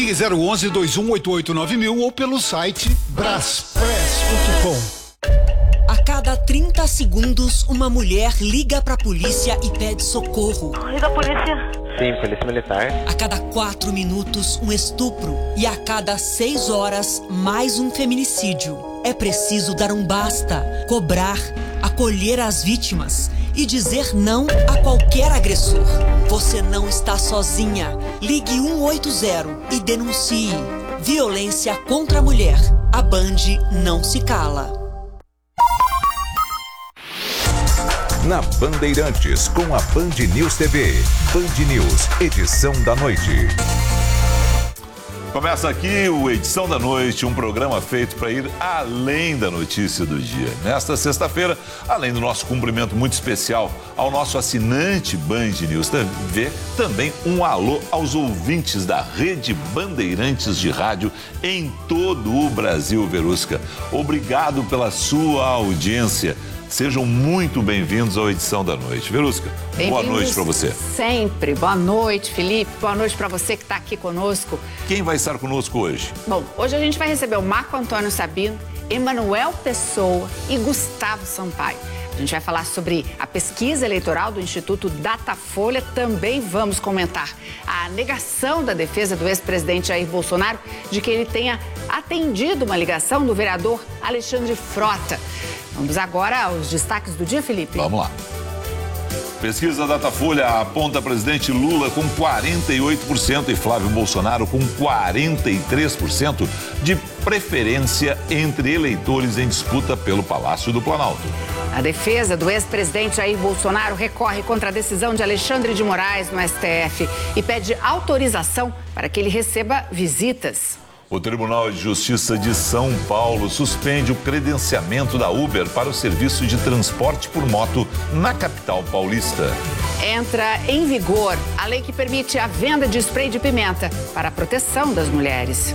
Ligue 011-2188-9000 ou pelo site braspress.com. A cada 30 segundos, uma mulher liga pra polícia e pede socorro. Liga a polícia. Sim, polícia militar. A cada 4 minutos, um estupro. E a cada 6 horas, mais um feminicídio. É preciso dar um basta, cobrar, acolher as vítimas e dizer não a qualquer agressor. Você não está sozinha. Ligue 180 e denuncie. Violência contra a mulher. A Band não se cala. Na Bandeirantes, com a Band News TV. Band News, edição da noite. Começa aqui o Edição da Noite, um programa feito para ir além da notícia do dia. Nesta sexta-feira, além do nosso cumprimento muito especial ao nosso assinante Band News TV, também um alô aos ouvintes da rede Bandeirantes de rádio em todo o Brasil, Verusca. Obrigado pela sua audiência. Sejam muito bem-vindos à Edição da Noite. Verusca, boa noite para você. Sempre. Boa noite, Felipe. Boa noite para você que está aqui conosco. Quem vai estar conosco hoje? Bom, hoje a gente vai receber o Marco Antônio Sabino, Emanuel Pessoa e Gustavo Sampaio. A gente vai falar sobre a pesquisa eleitoral do Instituto Datafolha. Também vamos comentar a negação da defesa do ex-presidente Jair Bolsonaro de que ele tenha atendido uma ligação do vereador Alexandre Frota. Vamos agora aos destaques do dia, Felipe. Vamos lá. Pesquisa Datafolha aponta presidente Lula com 48% e Flávio Bolsonaro com 43% de preferência entre eleitores em disputa pelo Palácio do Planalto. A defesa do ex-presidente Jair Bolsonaro recorre contra a decisão de Alexandre de Moraes no STF e pede autorização para que ele receba visitas. O Tribunal de Justiça de São Paulo suspende o credenciamento da Uber para o serviço de transporte por moto na capital paulista. Entra em vigor a lei que permite a venda de spray de pimenta para a proteção das mulheres.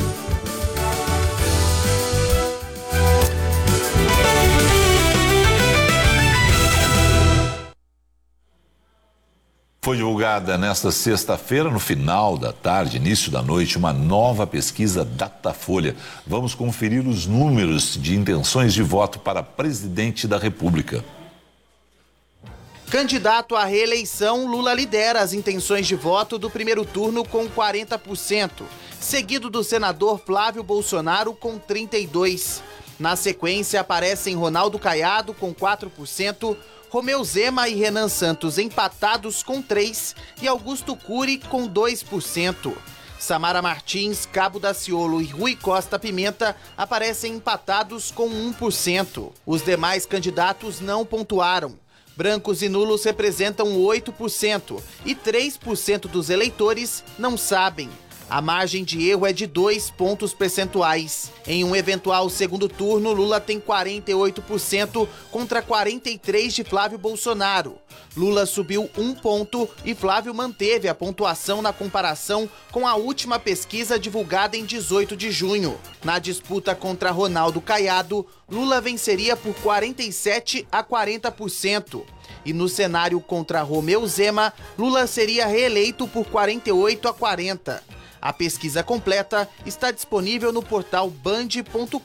Foi divulgada nesta sexta-feira, no final da tarde, início da noite, uma nova pesquisa Datafolha. Vamos conferir os números de intenções de voto para presidente da República. Candidato à reeleição, Lula lidera as intenções de voto do primeiro turno com 40%, seguido do senador Flávio Bolsonaro com 32%. Na sequência, aparecem Ronaldo Caiado com 4%, Romeu Zema e Renan Santos empatados com 3% e Augusto Cury com 2%. Samara Martins, Cabo Daciolo e Rui Costa Pimenta aparecem empatados com 1%. Os demais candidatos não pontuaram. Brancos e nulos representam 8% e 3% dos eleitores não sabem. A margem de erro é de 2 pontos percentuais. Em um eventual segundo turno, Lula tem 48% contra 43% de Flávio Bolsonaro. Lula subiu 1 ponto e Flávio manteve a pontuação na comparação com a última pesquisa divulgada em 18 de junho. Na disputa contra Ronaldo Caiado, Lula venceria por 47% a 40%. E no cenário contra Romeu Zema, Lula seria reeleito por 48% a 40%. A pesquisa completa está disponível no portal band.com.br.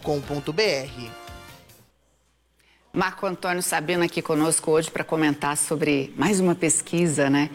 Marco Antônio Sabino aqui conosco hoje para comentar sobre mais uma pesquisa, né?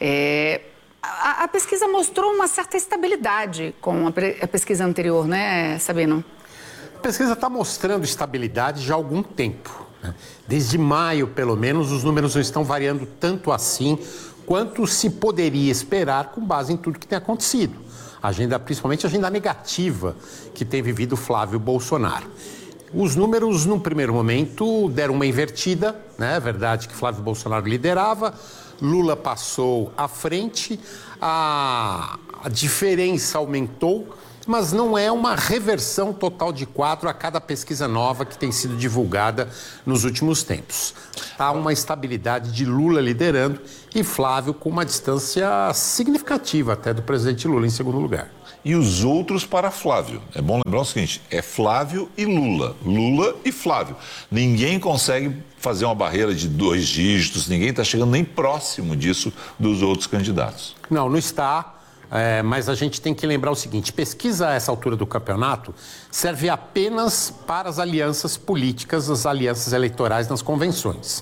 A pesquisa mostrou uma certa estabilidade com a pesquisa anterior, né, Sabino? A pesquisa está mostrando estabilidade já há algum tempo. Desde maio, pelo menos, os números não estão variando tanto assim quanto se poderia esperar com base em tudo que tem acontecido. Principalmente a agenda negativa que tem vivido Flávio Bolsonaro. Os números, num primeiro momento, deram uma invertida, né? É verdade que Flávio Bolsonaro liderava, Lula passou à frente, a diferença aumentou, mas não é uma reversão total de quadro a cada pesquisa nova que tem sido divulgada nos últimos tempos. Há uma estabilidade de Lula liderando e Flávio com uma distância significativa até do presidente Lula em segundo lugar. E os outros para Flávio. É bom lembrar o seguinte, é Flávio e Lula. Lula e Flávio. Ninguém consegue fazer uma barreira de 2 dígitos, ninguém está chegando nem próximo disso dos outros candidatos. Não está. mas a gente tem que lembrar o seguinte, pesquisa a essa altura do campeonato serve apenas para as alianças políticas, as alianças eleitorais nas convenções.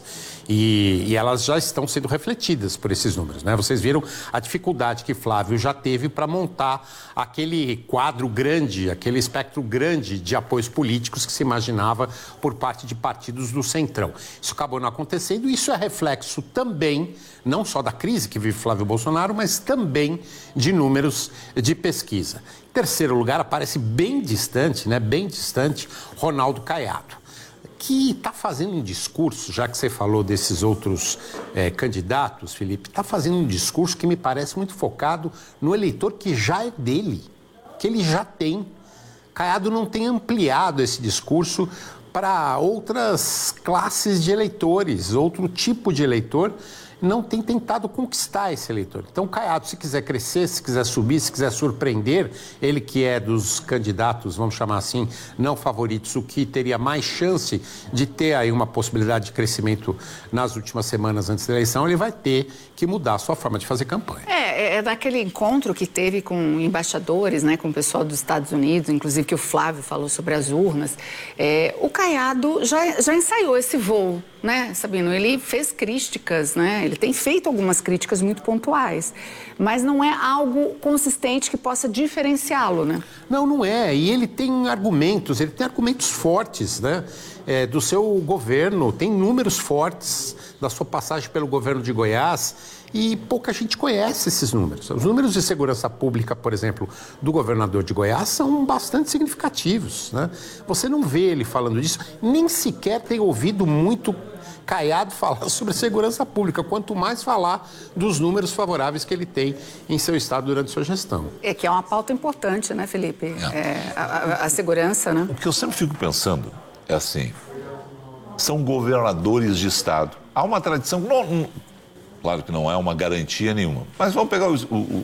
E elas já estão sendo refletidas por esses números, né? Vocês viram a dificuldade que Flávio já teve para montar aquele quadro grande, aquele espectro grande de apoios políticos que se imaginava por parte de partidos do Centrão. Isso acabou não acontecendo e isso é reflexo também, não só da crise que vive Flávio Bolsonaro, mas também de números de pesquisa. Em terceiro lugar, aparece bem distante, né? Bem distante, Ronaldo Caiado, que está fazendo um discurso, já que você falou desses outros candidatos, Felipe, está fazendo um discurso que me parece muito focado no eleitor que já é dele, que ele já tem. Caiado não tem ampliado esse discurso para outras classes de eleitores, outro tipo de eleitor, não tem tentado conquistar esse eleitor. Então, Caiado, se quiser crescer, se quiser subir, se quiser surpreender, ele que é dos candidatos, vamos chamar assim, não favoritos, o que teria mais chance de ter aí uma possibilidade de crescimento nas últimas semanas antes da eleição, ele vai ter que mudar a sua forma de fazer campanha. É daquele encontro que teve com embaixadores, né, com o pessoal dos Estados Unidos, inclusive que o Flávio falou sobre as urnas. O Caiado já ensaiou esse voo, né, Sabino? Ele fez críticas, né? Ele tem feito algumas críticas muito pontuais, mas não é algo consistente que possa diferenciá-lo, né? Não é. E ele tem argumentos fortes, né? Do seu governo, tem números fortes da sua passagem pelo governo de Goiás e pouca gente conhece esses números. Os números de segurança pública, por exemplo, do governador de Goiás são bastante significativos, né? Você não vê ele falando disso, nem sequer tem ouvido muito Caiado falar sobre segurança pública, quanto mais falar dos números favoráveis que ele tem em seu estado durante sua gestão. Que é uma pauta importante, né, Felipe? A segurança, né? O que eu sempre fico pensando é assim, são governadores de estado. Há uma tradição, claro que não é uma garantia nenhuma, mas vamos pegar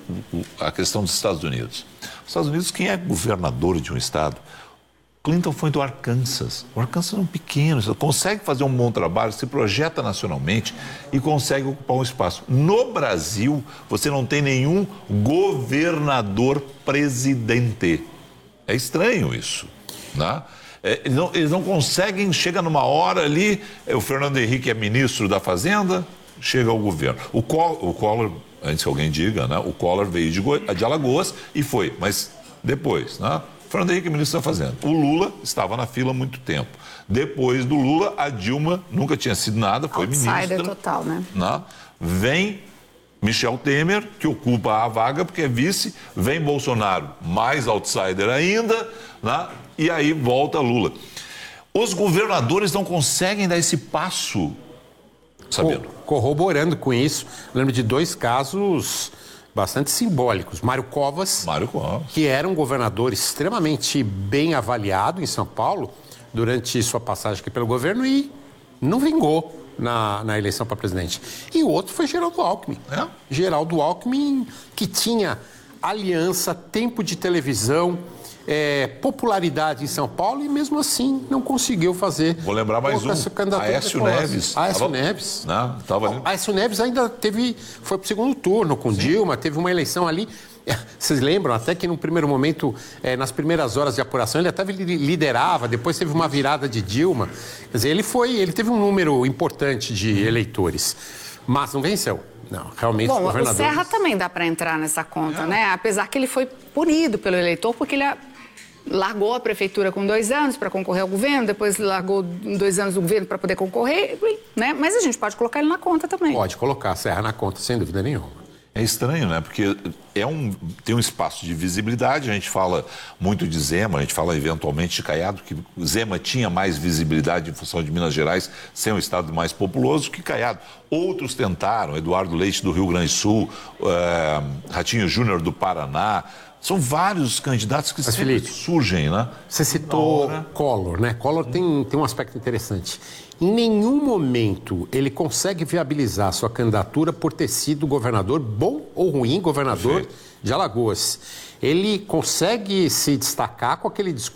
a questão dos Estados Unidos. Os Estados Unidos, quem é governador de um estado? Clinton foi do Arkansas. O Arkansas é um pequeno, consegue fazer um bom trabalho, se projeta nacionalmente e consegue ocupar um espaço. No Brasil, você não tem nenhum governador presidente. É estranho isso, né? Eles não conseguem, chega numa hora ali, o Fernando Henrique é ministro da Fazenda, chega ao governo. O Collor, antes que alguém diga, né? O Collor veio de Alagoas e foi, mas depois, né? Fernando Henrique, ministro da Fazenda. O Lula estava na fila há muito tempo. Depois do Lula, a Dilma nunca tinha sido nada, foi ministra. Outsider total, né? Vem Michel Temer, que ocupa a vaga porque é vice. Vem Bolsonaro, mais outsider ainda, né? E aí volta Lula. Os governadores não conseguem dar esse passo, sabendo? Corroborando com isso, lembro de dois casos bastante simbólicos. Mário Covas, que era um governador extremamente bem avaliado em São Paulo durante sua passagem aqui pelo governo e não vingou na eleição para presidente. E o outro foi Geraldo Alckmin. Geraldo Alckmin, que tinha aliança, tempo de televisão, popularidade em São Paulo e mesmo assim não conseguiu fazer. Vou lembrar mais Aécio Neves. Aécio Neves ainda foi para o segundo turno com Dilma, teve uma eleição ali. Vocês lembram até que no primeiro momento, nas primeiras horas de apuração, ele até liderava, depois teve uma virada de Dilma. Quer dizer, ele teve um número importante de eleitores, mas não venceu. Não, realmente. Bom, o Serra também dá para entrar nessa conta, né? Apesar que ele foi punido pelo eleitor porque ele largou a prefeitura com 2 anos para concorrer ao governo, depois largou 2 anos do governo para poder concorrer, né? Mas a gente pode colocar ele na conta também. Pode colocar a Serra na conta, sem dúvida nenhuma. É estranho, né? Porque tem um espaço de visibilidade, a gente fala muito de Zema, a gente fala eventualmente de Caiado, que Zema tinha mais visibilidade em função de Minas Gerais ser um estado mais populoso que Caiado. Outros tentaram, Eduardo Leite do Rio Grande do Sul, Ratinho Júnior do Paraná. São vários candidatos que sempre surgem, né? Você citou Collor, né? Collor tem um aspecto interessante. Em nenhum momento ele consegue viabilizar sua candidatura por ter sido governador, bom ou ruim, governador de Alagoas. Ele consegue se destacar com aquele discurso